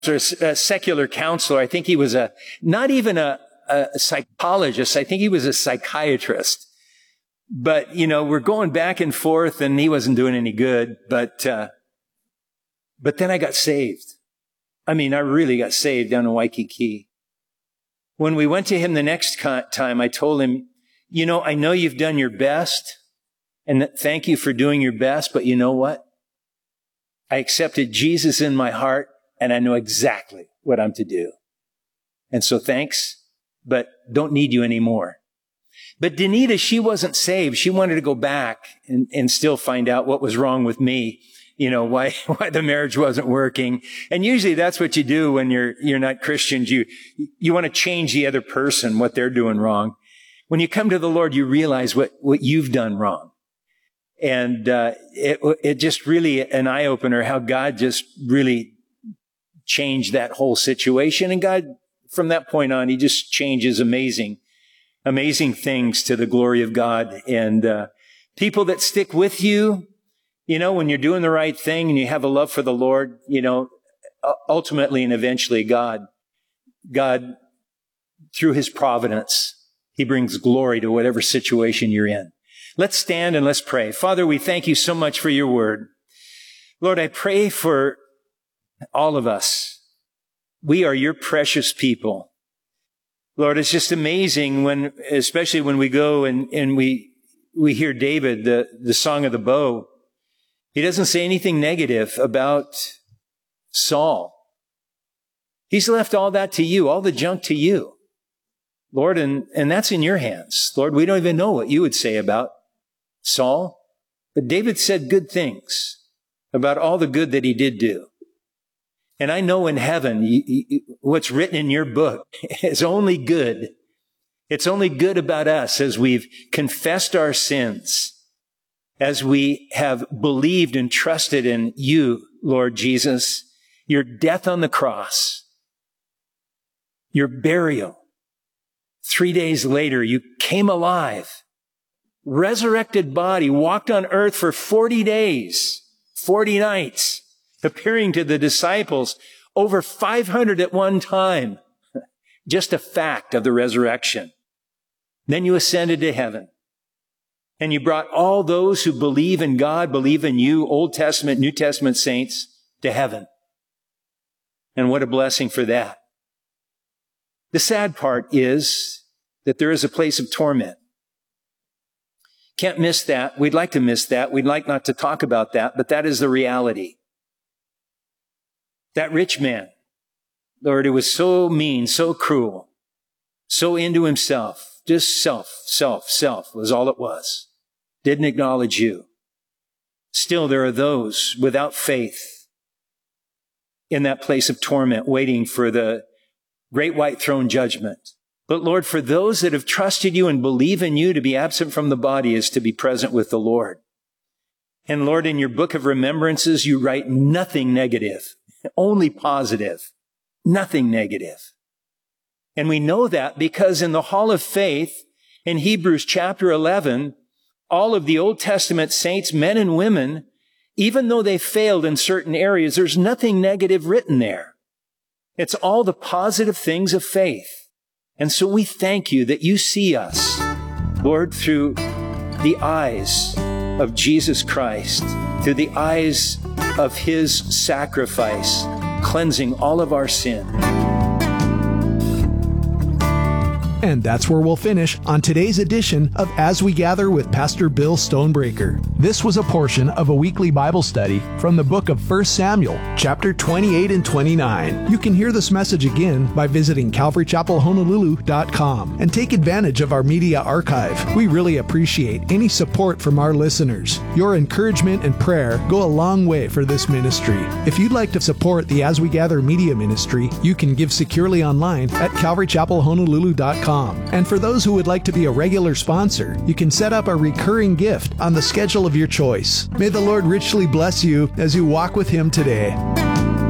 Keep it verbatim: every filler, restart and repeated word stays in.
or a secular counselor. I think he was a, not even a, a psychologist. I think he was a psychiatrist. But, you know, we're going back and forth and he wasn't doing any good. But, uh, but then I got saved. I mean, I really got saved down in Waikiki. When we went to him the next time, I told him, you know, I know you've done your best and thank you for doing your best. But you know what? I accepted Jesus in my heart and I know exactly what I'm to do. And so thanks, but don't need you anymore. But Danita, she wasn't saved. She wanted to go back and, and still find out what was wrong with me. You know, why, why the marriage wasn't working. And usually that's what you do when you're, you're not Christians. You, you want to change the other person, what they're doing wrong. When you come to the Lord, you realize what, what you've done wrong. And, uh, it, it just really an eye opener how God just really changed that whole situation. And God, from that point on, he just changes amazing, amazing things to the glory of God. And, uh, people that stick with you, you know, when you're doing the right thing and you have a love for the Lord, you know, ultimately and eventually God, God, through his providence, he brings glory to whatever situation you're in. Let's stand and let's pray. Father, we thank you so much for your word. Lord, I pray for all of us. We are your precious people. Lord, it's just amazing when, especially when we go and, and we, we hear David, the, the song of the bow. He doesn't say anything negative about Saul. He's left all that to you, all the junk to you, Lord, and, and that's in your hands. Lord, we don't even know what you would say about Saul, but David said good things about all the good that he did do. And I know in heaven, you, you, what's written in your book is only good. It's only good about us as we've confessed our sins, as we have believed and trusted in you, Lord Jesus, your death on the cross, your burial. Three days later, you came alive, resurrected body, walked on earth for forty days, forty nights, appearing to the disciples, over five hundred at one time. Just a fact of the resurrection. Then you ascended to heaven. And you brought all those who believe in God, believe in you, Old Testament, New Testament saints, to heaven. And what a blessing for that. The sad part is that there is a place of torment. Can't miss that. We'd like to miss that. We'd like not to talk about that, but that is the reality. That rich man, Lord, it was so mean, so cruel, so into himself, just self, self, self was all it was. Didn't acknowledge you. Still, there are those without faith in that place of torment, waiting for the great white throne judgment. But Lord, for those that have trusted you and believe in you, to be absent from the body is to be present with the Lord. And Lord, in your book of remembrances, you write nothing negative, only positive, nothing negative. And we know that because in the Hall of Faith, in Hebrews chapter eleven, all of the Old Testament saints, men and women, even though they failed in certain areas, there's nothing negative written there. It's all the positive things of faith. And so we thank you that you see us, Lord, through the eyes of Jesus Christ, through the eyes of his sacrifice, cleansing all of our sin. And that's where we'll finish on today's edition of As We Gather with Pastor Bill Stonebreaker. This was a portion of a weekly Bible study from the book of First Samuel, chapter twenty-eight and twenty-nine. You can hear this message again by visiting calvary chapel honolulu dot com and take advantage of our media archive. We really appreciate any support from our listeners. Your encouragement and prayer go a long way for this ministry. If you'd like to support the As We Gather media ministry, you can give securely online at calvary chapel honolulu dot com. And for those who would like to be a regular sponsor, you can set up a recurring gift on the schedule of your choice. May the Lord richly bless you as you walk with him today.